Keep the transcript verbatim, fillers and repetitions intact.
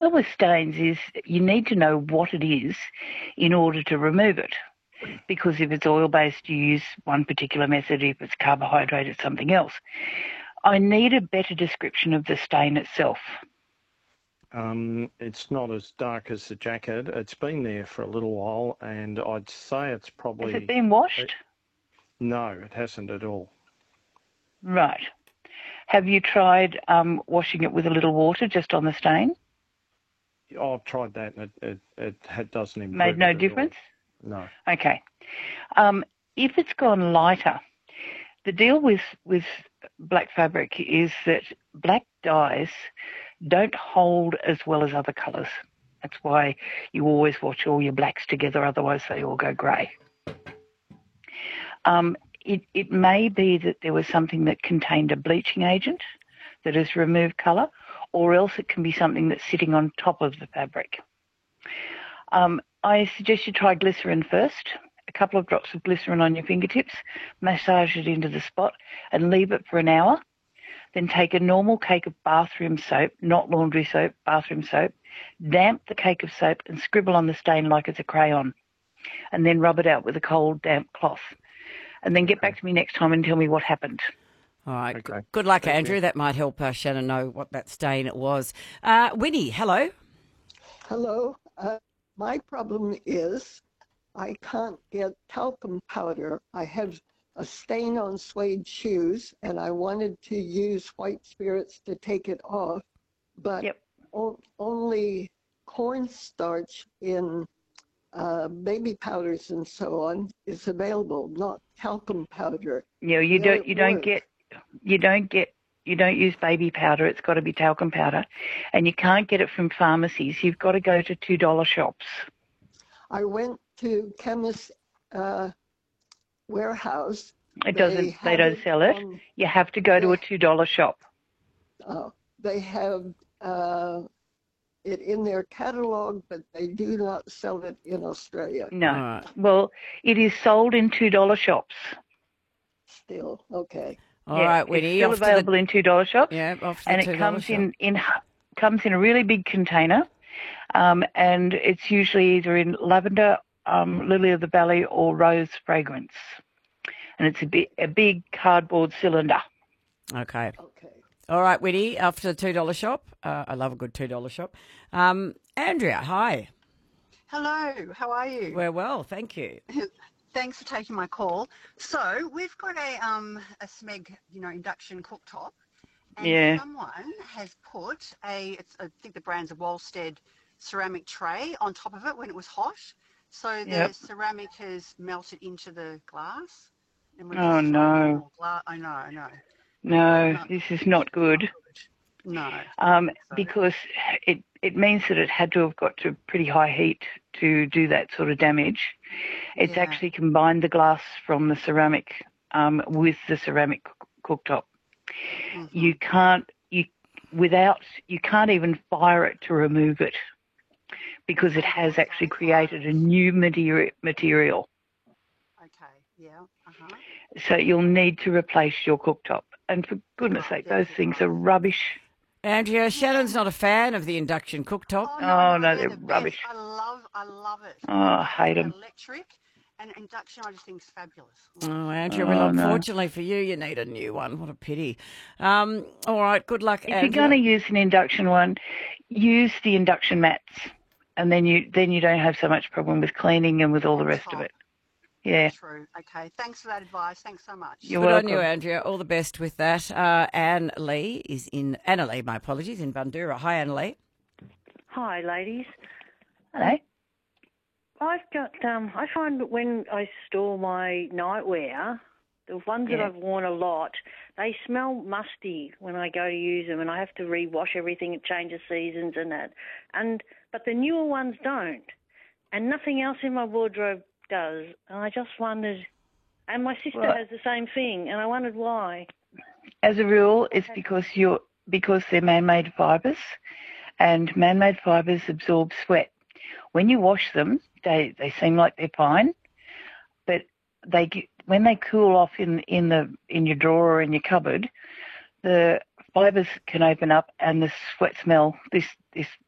trouble with stains is you need to know what it is in order to remove it. Because if it's oil-based, you use one particular method. If it's carbohydrate, it's something else. I need a better description of the stain itself. Um, it's not as dark as the jacket. It's been there for a little while, and I'd say it's probably... Has it been washed? It, no, it hasn't at all. Right. Have you tried um, washing it with a little water just on the stain? Oh, I've tried that, and it, it, it doesn't improve. Made no it difference? No. Okay. Um, if it's gone lighter, the deal with, with black fabric is that black dyes don't hold as well as other colours. That's why you always wash all your blacks together, otherwise they all go grey. Um, it, it may be that there was something that contained a bleaching agent that has removed colour, or else it can be something that's sitting on top of the fabric. Um, I suggest you try glycerin first, a couple of drops of glycerin on your fingertips, massage it into the spot and leave it for an hour. Then take a normal cake of bathroom soap, not laundry soap, bathroom soap, damp the cake of soap and scribble on the stain like it's a crayon, and then rub it out with a cold, damp cloth. And then get back to me next time and tell me what happened. All right. Okay. Good luck, Thank Andrew. you. That might help uh, Shannon know what that stain it was. Uh, Winnie, hello. Hello. Uh, my problem is I can't get talcum powder. I have a stain on suede shoes, and I wanted to use white spirits to take it off, but Yep. o- only cornstarch in uh, baby powders and so on is available, not talcum powder. You know, you Will don't it you don't work? get you don't get you don't use baby powder. It's got to be talcum powder, and you can't get it from pharmacies. You've got to go to two dollar shops. I went to Chemist uh, Warehouse. It They doesn't. They have don't it sell it. on- You have to go to they- a two dollar shop. Uh, they have uh, it in their catalog, but they do not sell it in Australia No. All right. Well, it is sold in two dollar shops. still. Okay. All yeah, right, Winnie. It's still off to available the, in two dollar shops. yeah, off to And the it two dollar comes shop. in, in comes in a really big container, um, and it's usually either in lavender, um, lily of the valley, or rose fragrance. And it's a big, a big cardboard cylinder. Okay. Okay. All right, Winnie, off to the two dollar shop. Uh, I love a good two dollar shop. Um, Andrea, hi. Hello, how are you? We're well, thank you. Thanks for taking my call. So we've got a um a Smeg, you know, induction cooktop, and Yeah. someone has put a, it's, I think the brand's a Wolstead ceramic tray on top of it when it was hot. So the Yep. ceramic has melted into the glass. And we're Oh, just throwing no. normal gla- I know, I know. No, No. this is not good. No. Um, So- because it, it means that it had to have got to pretty high heat to do that sort of damage. It's Yeah. actually combined the glass from the ceramic um, with the ceramic cook- cooktop. Mhm. You can't you without you can't even fire it to remove it because it has actually created a new materi- material. Okay, yeah, uh-huh. So you'll need to replace your cooktop. And for goodness Right, sake, those yes, things right. are rubbish. Andrea, Shannon's not a fan of the induction cooktop. Oh, Oh, no, they're they're the best. rubbish. I love, I love it. Oh, I hate 'em. Electric and induction, I just think is fabulous. Oh, Andrea, well, Oh, no. unfortunately for you, you need a new one. What a pity. Um, all right, good luck, If Andrea. you're going to use an induction one, use the induction mats, and then you then you don't have so much problem with cleaning and with all the On rest of top. it. Yeah, True. Okay. Thanks for that advice. Thanks so much. you're Good welcome. on you, Andrea. All the best with that. Uh, Anne Lee is in, Anna Lee, my apologies, in Bundoora. Hi, Anna Lee. Hi, ladies. Hello. I've got, um, I find that when I store my nightwear, the ones that Yeah. I've worn a lot, they smell musty when I go to use them, and I have to rewash everything and change the seasons and that. And but the newer ones don't, and nothing else in my wardrobe does. And I just wondered, and my sister Well- has the same thing, and I wondered why. As a rule, it's because you're because they're man-made fibres, and man-made fibres absorb sweat. When you wash them, they, they seem like they're fine, but they get, when they cool off in in the in your drawer or in your cupboard, the fibres can open up and the sweat smell, this this